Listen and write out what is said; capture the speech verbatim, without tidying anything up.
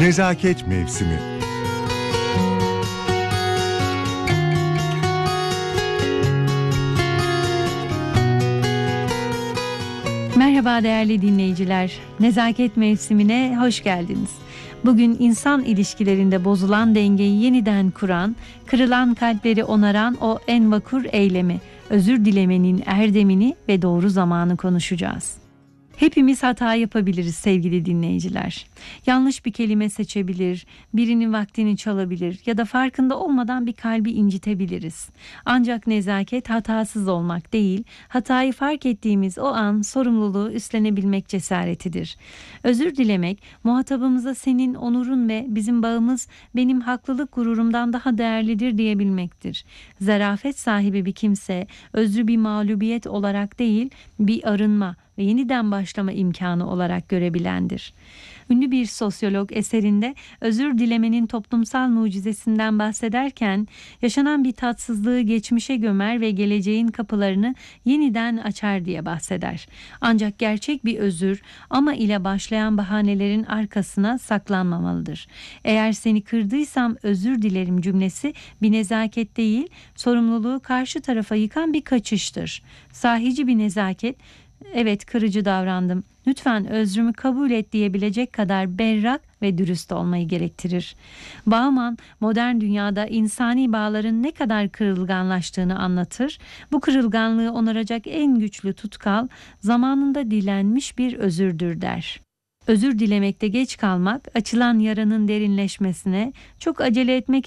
Nezaket mevsimi. Merhaba değerli dinleyiciler. Nezaket mevsimine hoş geldiniz. Bugün insan ilişkilerinde bozulan dengeyi yeniden kuran, kırılan kalpleri onaran o en vakur eylemi, özür dilemenin erdemini ve doğru zamanı konuşacağız. Hepimiz hata yapabiliriz sevgili dinleyiciler. Yanlış bir kelime seçebilir, birinin vaktini çalabilir ya da farkında olmadan bir kalbi incitebiliriz. Ancak nezaket hatasız olmak değil, hatayı fark ettiğimiz o an sorumluluğu üstlenebilmek cesaretidir. Özür dilemek, muhatabımıza senin onurun ve bizim bağımız benim haklılık gururumdan daha değerlidir diyebilmektir. Zarafet sahibi bir kimse, özrü bir mağlubiyet olarak değil, bir arınma ve yeniden başlama imkanı olarak görebilendir. Ünlü bir sosyolog eserinde özür dilemenin toplumsal mucizesinden bahsederken, yaşanan bir tatsızlığı geçmişe gömer ve geleceğin kapılarını yeniden açar diye bahseder. Ancak gerçek bir özür ama ile başlayan bahanelerin arkasına saklanmamalıdır. Eğer seni kırdıysam özür dilerim cümlesi bir nezaket değil, sorumluluğu karşı tarafa yıkan bir kaçıştır. Sahici bir nezaket, evet kırıcı davrandım, lütfen özrümü kabul et diyebilecek kadar berrak ve dürüst olmayı gerektirir. Bauman modern dünyada insani bağların ne kadar kırılganlaştığını anlatır. Bu kırılganlığı onaracak en güçlü tutkal zamanında dilenmiş bir özürdür der. Özür dilemekte geç kalmak, açılan yaranın derinleşmesine, çok acele etmek